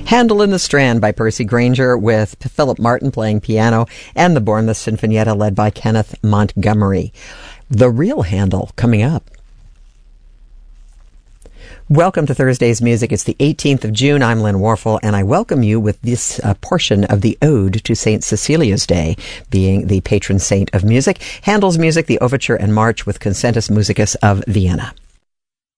Handel in the Strand by Percy Grainger with Philip Martin playing piano, and the Bournemouth Sinfonietta led by Kenneth Montgomery. The real Handel coming up. Welcome to Thursday's Music. It's the 18th of June. I'm Lynn Warfel, and I welcome you with this portion of the Ode to St. Cecilia's Day, being the patron saint of music. Handel's music, the Overture and March with Concertus Musicus of Vienna.